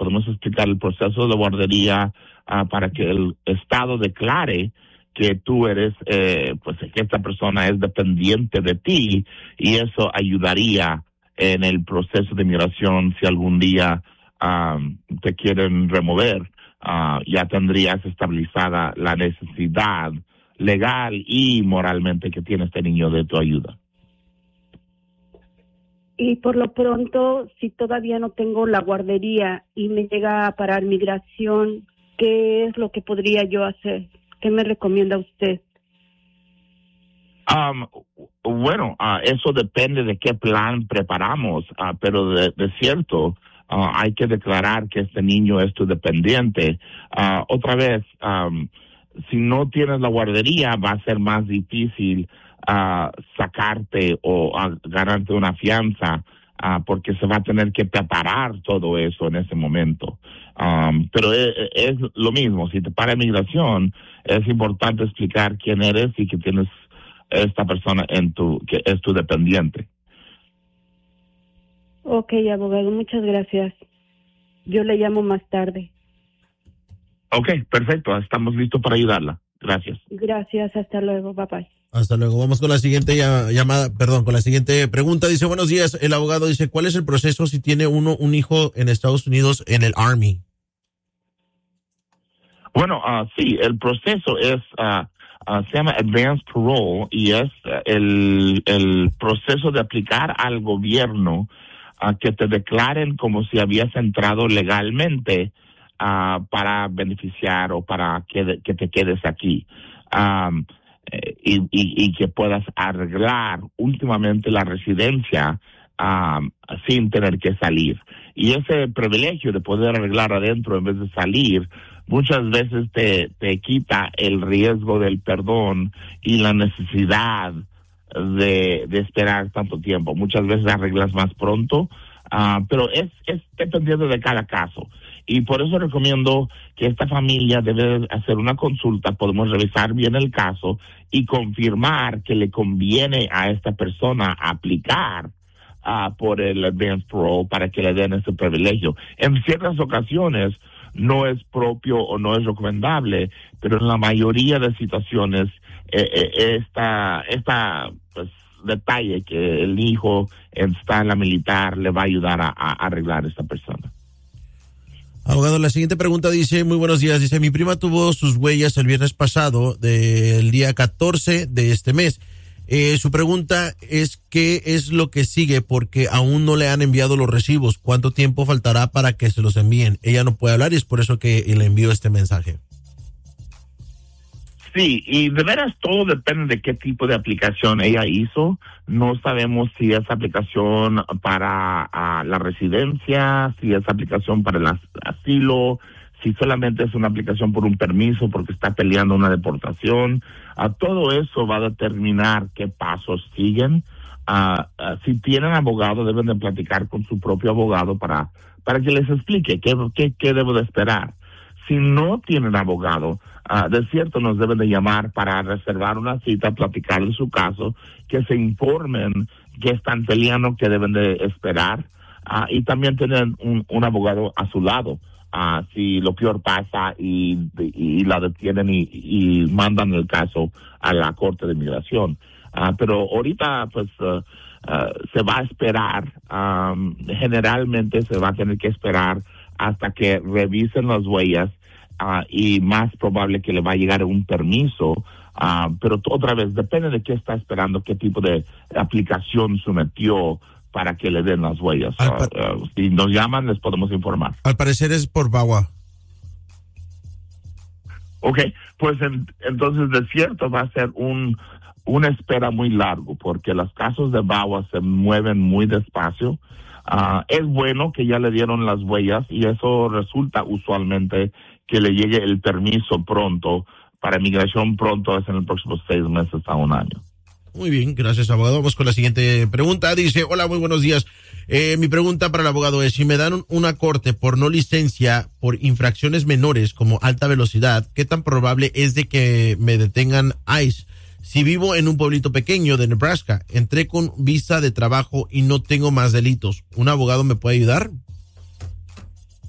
podemos explicar el proceso de guardería para que el Estado declare que tú eres, pues que esta persona es dependiente de ti, y eso ayudaría en el proceso de migración. Si algún día te quieren remover, ya tendrías estabilizada la necesidad legal y moralmente que tiene este niño de tu ayuda. Y por lo pronto, si todavía no tengo la guardería y me llega a parar migración, ¿qué es lo que podría yo hacer? ¿Qué me recomienda usted? Bueno, eso depende de qué plan preparamos, pero de cierto, hay que declarar que este niño es tu dependiente. Otra vez, si no tienes la guardería, va a ser más difícil sacarte o ganarte una fianza, porque se va a tener que preparar todo eso en ese momento. Pero es lo mismo, si te para migración, es importante explicar quién eres y que tienes esta persona que es tu dependiente. Ok, abogado, muchas gracias. Yo le llamo más tarde. Ok, perfecto, estamos listos para ayudarla. Gracias. Gracias, hasta luego, bye bye. Hasta luego. Vamos con la siguiente con la siguiente pregunta. Dice, buenos días. El abogado dice, ¿cuál es el proceso si tiene un hijo en Estados Unidos en el Army? Bueno, sí, el proceso es, se llama Advanced Parole, y es el proceso de aplicar al gobierno que te declaren como si habías entrado legalmente para beneficiar o para que te quedes aquí. Y que puedas arreglar últimamente la residencia sin tener que salir. Y ese privilegio de poder arreglar adentro en vez de salir, muchas veces te quita el riesgo del perdón y la necesidad de esperar tanto tiempo. Muchas veces arreglas más pronto, pero es dependiendo de cada caso. Y por eso recomiendo que esta familia debe hacer una consulta. Podemos revisar bien el caso y confirmar que le conviene a esta persona aplicar por el Advanced Parole para que le den ese privilegio. En ciertas ocasiones no es propio o no es recomendable, pero en la mayoría de situaciones pues, detalle que el hijo está en la militar le va a ayudar a arreglar a esta persona. Abogado, la siguiente pregunta dice, muy buenos días, dice, mi prima tuvo sus huellas el viernes pasado, del día 14 de este mes. Su pregunta es, ¿qué es lo que sigue? Porque aún no le han enviado los recibos. ¿Cuánto tiempo faltará para que se los envíen? Ella no puede hablar y es por eso que le envío este mensaje. Sí, y de veras todo depende de qué tipo de aplicación ella hizo. No sabemos si es aplicación para la residencia, si es aplicación para el asilo, si solamente es una aplicación por un permiso porque está peleando una deportación. Todo eso va a determinar qué pasos siguen. Si tienen abogado, deben de platicar con su propio abogado para que les explique qué debo de esperar. Si no tienen abogado, de cierto nos deben de llamar para reservar una cita, platicar de su caso, que se informen qué están peleando, qué deben de esperar, y también tener un abogado a su lado. Si lo peor pasa y la detienen y mandan el caso a la Corte de Inmigración. Pero ahorita pues se va a esperar, generalmente se va a tener que esperar hasta que revisen las huellas, y más probable que le va a llegar un permiso, pero otra vez depende de qué está esperando, qué tipo de aplicación sometió para que le den las huellas. Si nos llaman, les podemos informar. Al parecer es por VAWA. Ok, pues entonces de cierto va a ser una espera muy largo, porque los casos de VAWA se mueven muy despacio. Es bueno que ya le dieron las huellas y eso resulta usualmente que le llegue el permiso pronto. Para migración pronto es en los próximos 6 meses a 1 año. Muy bien, gracias, abogado. Vamos con la siguiente pregunta. Dice, hola, muy buenos días. Mi pregunta para el abogado es, si me dan una corte por no licencia por infracciones menores como alta velocidad, ¿qué tan probable es de que me detengan ICE? Si vivo en un pueblito pequeño de Nebraska, entré con visa de trabajo y no tengo más delitos, ¿un abogado me puede ayudar?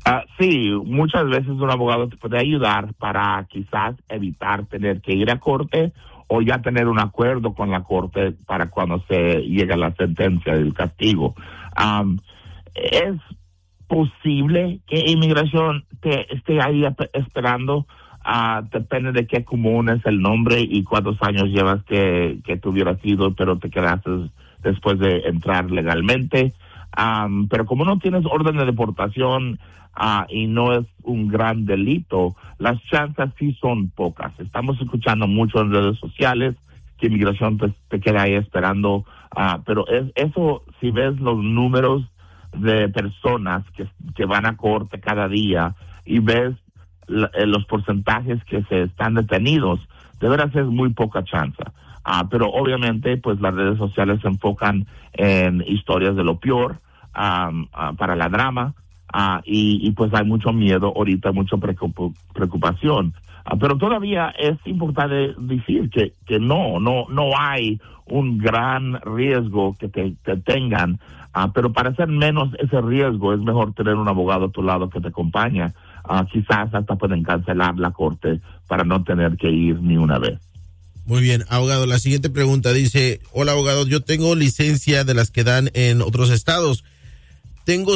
Sí, muchas veces un abogado te puede ayudar para quizás evitar tener que ir a corte o ya tener un acuerdo con la corte para cuando se llegue a la sentencia del castigo. Es posible que inmigración te esté ahí esperando. Depende de qué común es el nombre y cuántos años llevas que tú hubieras ido, pero te quedaste después de entrar legalmente. Pero como no tienes orden de deportación y no es un gran delito, las chances sí son pocas. Estamos escuchando mucho en redes sociales que inmigración te queda ahí esperando, pero eso, si ves los números de personas que van a corte cada día y ves los porcentajes que se están detenidos, de veras es muy poca chance. Pero obviamente pues las redes sociales se enfocan en historias de lo peor para la drama y pues hay mucho miedo ahorita, mucha preocupación. Pero todavía es importante decir que no hay un gran riesgo que te tengan, pero para hacer menos ese riesgo es mejor tener un abogado a tu lado que te acompaña. Quizás hasta pueden cancelar la corte para no tener que ir ni una vez. Muy bien, abogado, la siguiente pregunta dice: hola, abogado, yo tengo licencia de las que dan en otros estados. Tengo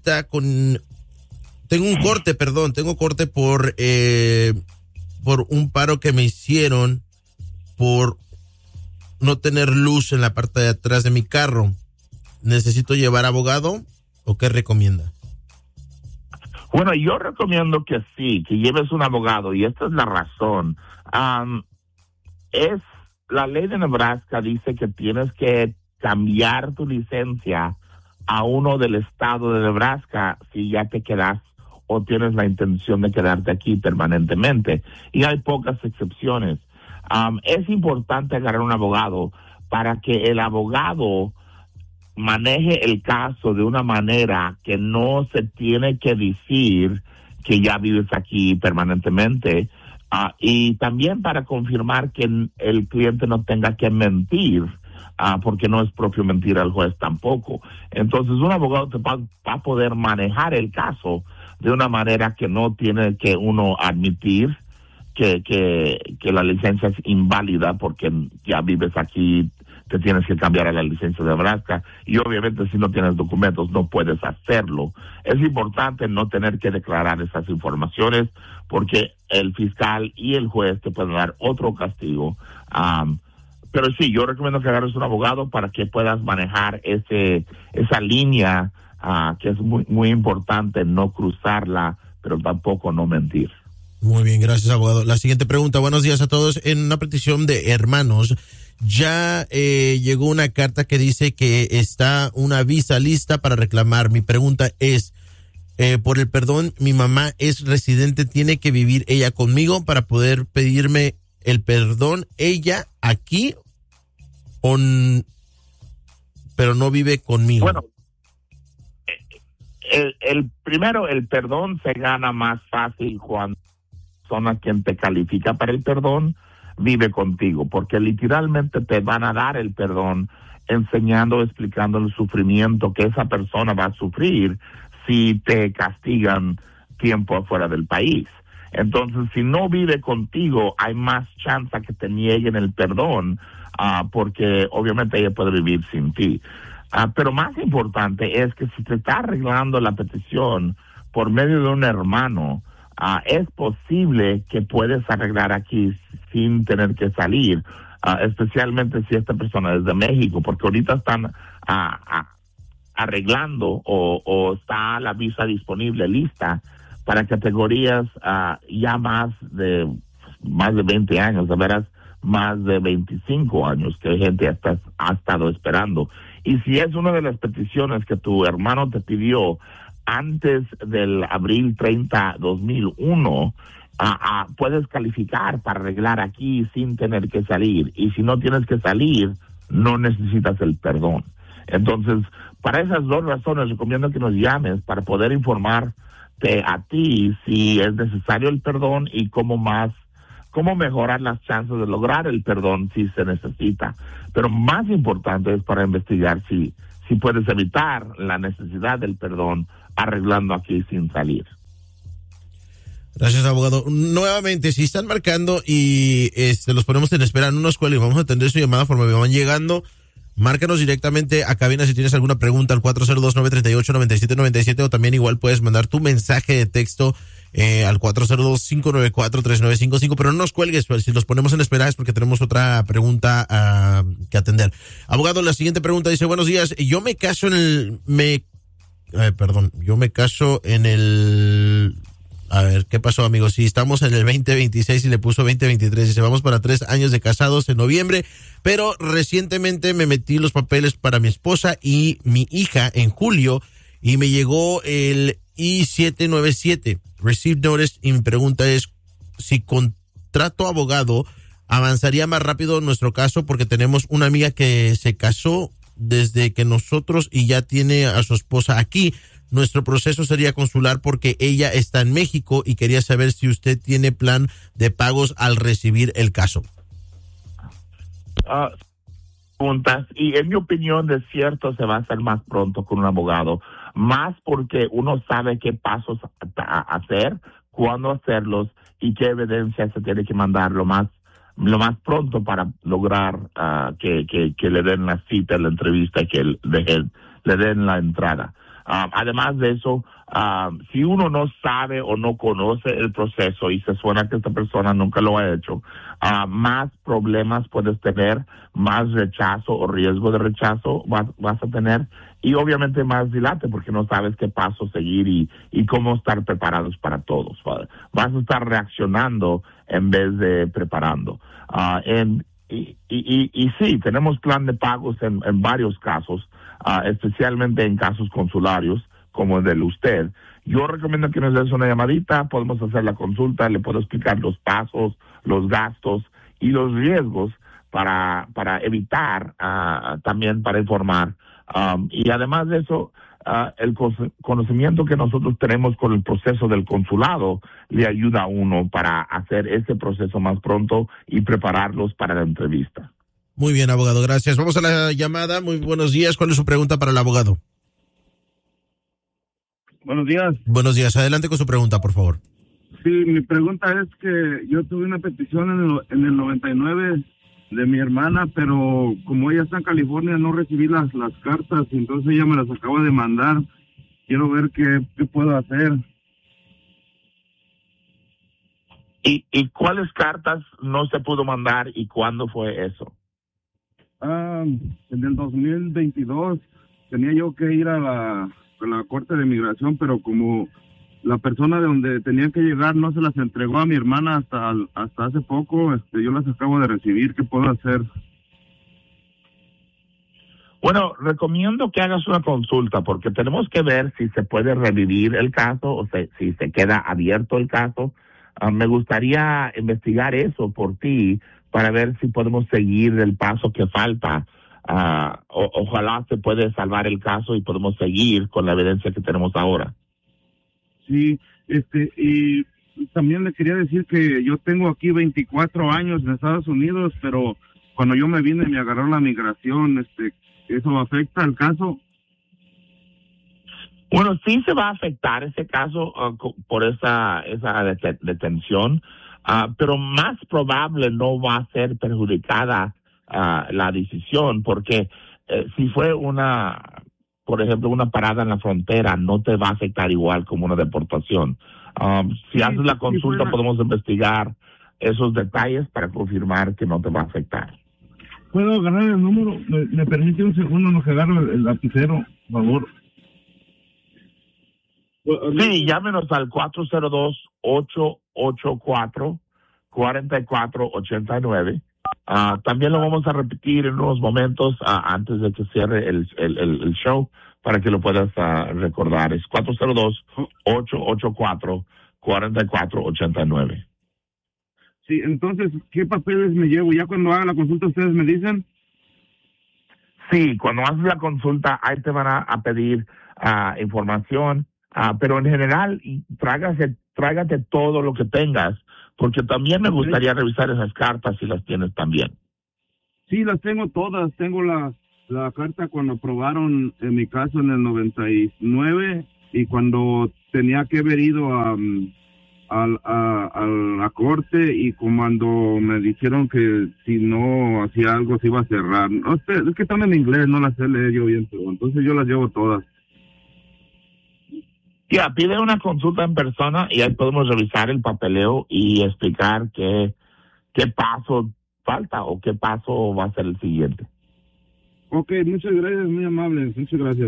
corte por un paro que me hicieron por no tener luz en la parte de atrás de mi carro. ¿Necesito llevar abogado o qué recomienda? Bueno, yo recomiendo que sí, que lleves un abogado, y esta es la razón. La ley de Nebraska dice que tienes que cambiar tu licencia a uno del estado de Nebraska si ya te quedas o tienes la intención de quedarte aquí permanentemente. Y hay pocas excepciones. Es importante agarrar un abogado para que el abogado maneje el caso de una manera que no se tiene que decir que ya vives aquí permanentemente, y también para confirmar que el cliente no tenga que mentir, porque no es propio mentir al juez tampoco. Entonces un abogado te va a poder manejar el caso de una manera que no tiene que uno admitir que la licencia es inválida porque ya vives aquí, te tienes que cambiar a la licencia de Nebraska, y obviamente si no tienes documentos no puedes hacerlo. Es importante no tener que declarar esas informaciones porque el fiscal y el juez te pueden dar otro castigo. Pero sí, yo recomiendo que agarres un abogado para que puedas manejar esa línea, que es muy, muy importante no cruzarla, pero tampoco no mentir. Muy bien, gracias, abogado. La siguiente pregunta: buenos días a todos. En una petición de hermanos, ya llegó una carta que dice que está una visa lista para reclamar. Mi pregunta es, por el perdón, mi mamá es residente, ¿tiene que vivir ella conmigo para poder pedirme el perdón ella aquí pero no vive conmigo? Bueno, primero, el perdón se gana más fácil cuando la persona quien te califica para el perdón vive contigo, porque literalmente te van a dar el perdón explicando el sufrimiento que esa persona va a sufrir si te castigan tiempo afuera del país. Entonces, si no vive contigo, hay más chance que te nieguen el perdón, porque obviamente ella puede vivir sin ti. Pero más importante es que si te está arreglando la petición por medio de un hermano, es posible que puedes arreglar aquí sin tener que salir, especialmente si esta persona es de México, porque ahorita están arreglando o está la visa disponible, lista, para categorías ya más de 20 años, de veras más de 25 años que gente ha estado esperando. Y si es una de las peticiones que tu hermano te pidió antes del abril 30, 2001, puedes calificar para arreglar aquí sin tener que salir. Y si no tienes que salir, no necesitas el perdón. Entonces, para esas dos razones, recomiendo que nos llames para poder informarte a ti si es necesario el perdón y cómo mejorar las chances de lograr el perdón si se necesita. Pero más importante es para investigar si puedes evitar la necesidad del perdón arreglando aquí sin salir. Gracias, abogado. Nuevamente, si están marcando y los ponemos en espera en una escuela y vamos a atender su llamada conforme van llegando, márcanos directamente a cabina si tienes alguna pregunta al 402-938-9797 o también igual puedes mandar tu mensaje de texto al 402-594-3955, pero no nos cuelgues, si los ponemos en espera es porque tenemos otra pregunta que atender. Abogado, la siguiente pregunta dice, buenos días, yo me caso a ver, ¿qué pasó, amigos? Si estamos en el 2026 y le puso 2023, dice, vamos para 3 años de casados en noviembre, pero recientemente me metí los papeles para mi esposa y mi hija en julio y me llegó el I-797, Received Notice, y mi pregunta es, si contrato abogado, ¿avanzaría más rápido nuestro caso? Porque tenemos una amiga que se casó desde que nosotros y ya tiene a su esposa aquí. Nuestro proceso sería consular porque ella está en México y quería saber si usted tiene plan de pagos al recibir el caso. Preguntas, y en mi opinión, de cierto, se va a hacer más pronto con un abogado, más porque uno sabe qué pasos hacer, cuándo hacerlos y qué evidencia se tiene que mandar lo más pronto para lograr que le den la cita, la entrevista y que le den la entrada. Además de eso, si uno no sabe o no conoce el proceso y se suena que esta persona nunca lo ha hecho, más problemas puedes tener, más rechazo o riesgo de rechazo vas a tener y obviamente más dilate porque no sabes qué paso seguir y cómo estar preparados para todos. Vas a estar reaccionando en vez de preparando. Y sí, tenemos plan de pagos en varios casos, especialmente en casos consularios, como el de usted. Yo recomiendo que nos des una llamadita, podemos hacer la consulta, le puedo explicar los pasos, los gastos y los riesgos para evitar, también para informar. Y además de eso, el conocimiento que nosotros tenemos con el proceso del consulado le ayuda a uno para hacer ese proceso más pronto y prepararlos para la entrevista. Muy bien, abogado, gracias. Vamos a la llamada. Muy buenos días. ¿Cuál es su pregunta para el abogado? Buenos días. Buenos días. Adelante con su pregunta, por favor. Sí, mi pregunta es que yo tuve una petición en el 99 de mi hermana, pero como ella está en California no recibí las cartas, y entonces ella me las acaba de mandar. Quiero ver qué puedo hacer. ¿Y cuáles cartas no se pudo mandar y cuándo fue eso? En el 2022 tenía yo que ir a la Corte de Migración, pero como la persona de donde tenían que llegar no se las entregó a mi hermana hasta hace poco, yo las acabo de recibir. ¿Qué puedo hacer? Bueno, recomiendo que hagas una consulta porque tenemos que ver si se puede revivir el caso o si se queda abierto el caso. Me gustaría investigar eso por ti para ver si podemos seguir el paso que falta. Ojalá se puede salvar el caso y podemos seguir con la evidencia que tenemos ahora. Sí, y también le quería decir que yo tengo aquí 24 años en Estados Unidos, pero cuando yo me vine me agarró la migración. ¿Eso afecta el caso? Bueno, sí se va a afectar ese caso por esa detención, pero más probable no va a ser perjudicada la decisión, porque si fue por ejemplo, una parada en la frontera, no te va a afectar igual como una deportación. Si haces la consulta, podemos investigar esos detalles para confirmar que no te va a afectar. ¿Puedo agarrar el número? ¿Me permite un segundo? No, que agarro el lapicero, por favor. Sí, llámenos al 402-884-4489. También lo vamos a repetir en unos momentos antes de que cierre el show para que lo puedas recordar. Es 402-884-4489. Sí, entonces, ¿qué papeles me llevo? ¿Ya cuando haga la consulta ustedes me dicen? Sí, cuando haces la consulta, ahí te van a pedir información, pero en general, trágate todo lo que tengas, porque también me gustaría revisar esas cartas si las tienes también. Sí, las tengo todas. Tengo la carta cuando aprobaron en mi caso en el 99 y cuando tenía que haber ido a la corte, y cuando me dijeron que si no hacía algo se iba a cerrar. No sé, es que están en inglés, no las sé leer yo bien, pero entonces yo las llevo todas. Ya, pide una consulta en persona y ahí podemos revisar el papeleo y explicar qué paso falta o qué paso va a ser el siguiente. Ok, muchas gracias, muy amable, muchas gracias.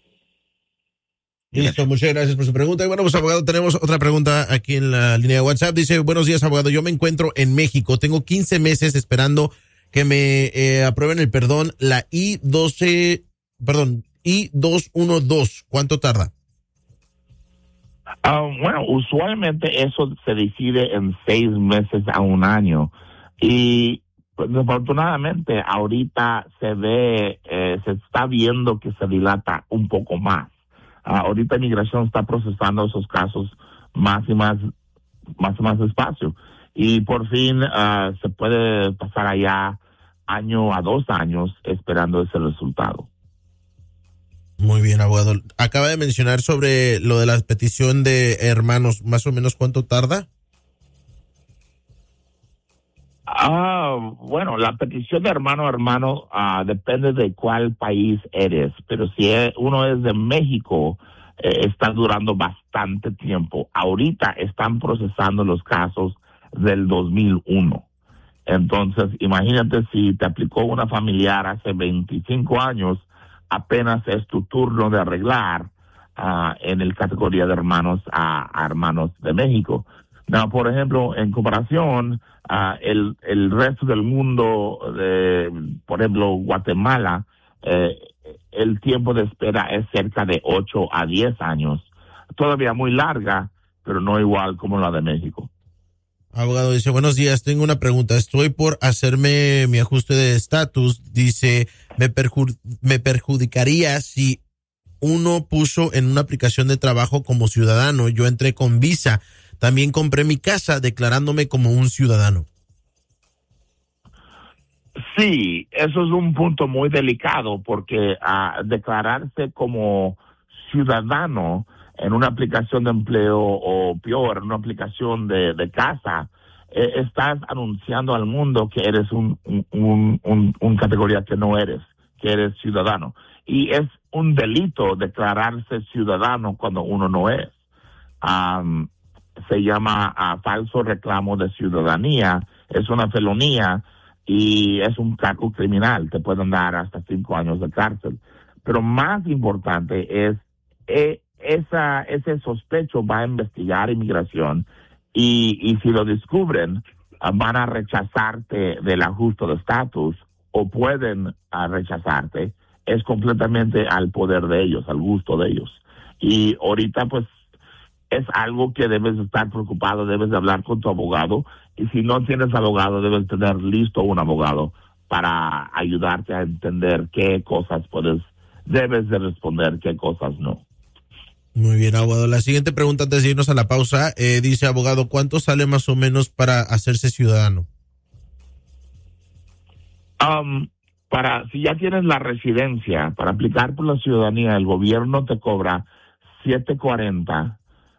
Listo, muchas gracias por su pregunta. Y bueno, pues abogado, tenemos otra pregunta aquí en la línea de WhatsApp. Dice, buenos días, abogado, yo me encuentro en México, tengo 15 meses esperando que me aprueben el perdón, la I-212. ¿Cuánto tarda? Bueno, usualmente eso se decide en 6 meses a 1 año. Y pues, desafortunadamente ahorita se está viendo que se dilata un poco más. Ahorita Inmigración está procesando esos casos más y más despacio. Y por fin se puede pasar allá 1 a 2 años esperando ese resultado. Muy bien, abogado. Acaba de mencionar sobre lo de la petición de hermanos. ¿Más o menos cuánto tarda? Bueno, la petición de hermano a hermano depende de cuál país eres. Pero si uno es de México, está durando bastante tiempo. Ahorita están procesando los casos del 2001. Entonces, imagínate si te aplicó una familiar hace 25 años, apenas es tu turno de arreglar en el categoría de hermanos a hermanos de México. Now, por ejemplo, en comparación, el resto del mundo, por ejemplo, Guatemala, el tiempo de espera es cerca de 8 a 10 años. Todavía muy larga, pero no igual como la de México. Abogado, dice, buenos días, tengo una pregunta. Estoy por hacerme mi ajuste de estatus. Dice, me perjudicaría si uno puso en una aplicación de trabajo como ciudadano. Yo entré con visa. También compré mi casa declarándome como un ciudadano. Sí, eso es un punto muy delicado porque declararse como ciudadano en una aplicación de empleo o peor, en una aplicación de casa, estás anunciando al mundo que eres un categoría que no eres, que eres ciudadano. Y es un delito declararse ciudadano cuando uno no es. Se llama falso reclamo de ciudadanía, es una felonía y es un cargo criminal, te pueden dar hasta 5 años de cárcel. Pero más importante es ese sospecho va a investigar Inmigración y si lo descubren van a rechazarte del ajuste de estatus o pueden rechazarte. Es completamente al poder de ellos, al gusto de ellos. Y ahorita pues es algo que debes estar preocupado, debes de hablar con tu abogado, y si no tienes abogado, debes tener listo un abogado para ayudarte a entender qué cosas debes de responder, qué cosas no. Muy bien, abogado. La siguiente pregunta antes de irnos a la pausa, dice, abogado, ¿cuánto sale más o menos para hacerse ciudadano? Si ya tienes la residencia, para aplicar por la ciudadanía, el gobierno te cobra $740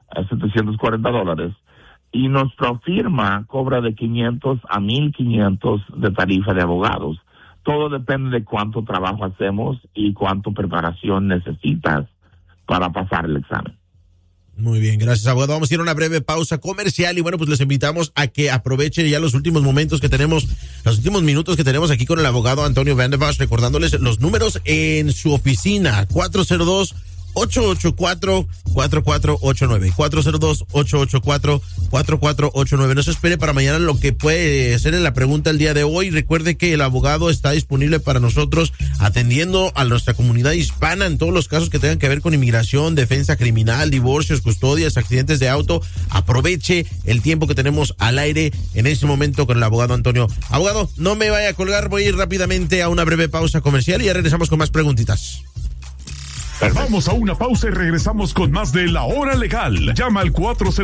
y nuestra firma cobra de 500 a 1,500 de tarifa de abogados. Todo depende de cuánto trabajo hacemos y cuánto preparación necesitas para pasar el examen. Muy bien, gracias, abogado. Vamos a ir a una breve pausa comercial y bueno, pues les invitamos a que aprovechen ya los últimos minutos que tenemos aquí con el abogado Antonio Van der Bosch, recordándoles los números en su oficina, 402-884-4489. 402-884-4489. No se espere para mañana lo que puede ser en la pregunta el día de hoy. Recuerde que el abogado está disponible para nosotros atendiendo a nuestra comunidad hispana en todos los casos que tengan que ver con inmigración, defensa criminal, divorcios, custodias, accidentes de auto. Aproveche el tiempo que tenemos al aire en este momento con el abogado Antonio. Abogado, no me vaya a colgar, voy a ir rápidamente a una breve pausa comercial y ya regresamos con más preguntitas. Vamos a una pausa y regresamos con más de La Hora Legal. Llama al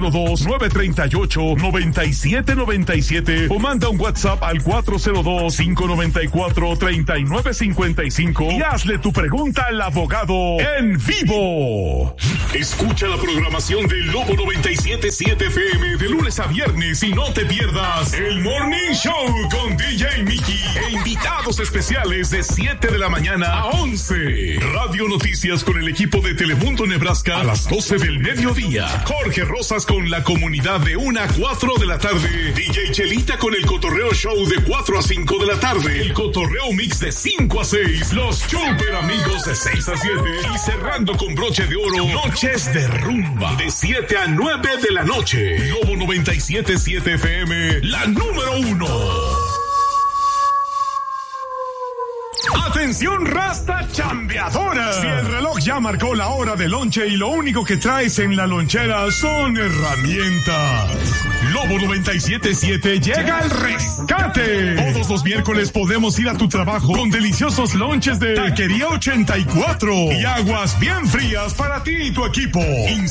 402-938-9797 o manda un WhatsApp al 402-594-3955 y hazle tu pregunta al abogado en vivo. Escucha la programación del Lobo 97.7 FM de lunes a viernes y no te pierdas el Morning Show con DJ Mickey e invitados especiales de 7 de la mañana a 11. Radio Noticias con el equipo de Telemundo Nebraska a las 12 del mediodía. Jorge Rosas con la comunidad de 1 a 4 de la tarde. DJ Chelita con el Cotorreo Show de 4 a 5 de la tarde. El Cotorreo Mix de 5 a 6. Los Super Amigos de 6 a 7. Y cerrando con broche de oro, Noches de Rumba de 7 a 9 de la noche. Lobo 97.7 FM, la número 1. ¡Atención, rasta chambeadora! Si el reloj ya marcó la hora de lonche y lo único que traes en la lonchera son herramientas, Lobo 97.7 llega al rescate. Todos los miércoles podemos ir a tu trabajo con deliciosos lonches de Taquería 84 y aguas bien frías para ti y tu equipo.